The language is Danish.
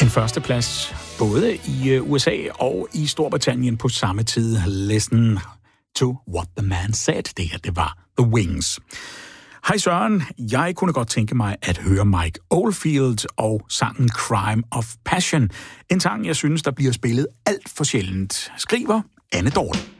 første plads både i USA og i Storbritannien på samme tid. Listen to what the man said. Det her, det var The Wings. Hej Søren, jeg kunne godt tænke mig at høre Mike Oldfield og sangen Crime of Passion. En sang, jeg synes, der bliver spillet alt for sjældent. Skriver Anne Dorte.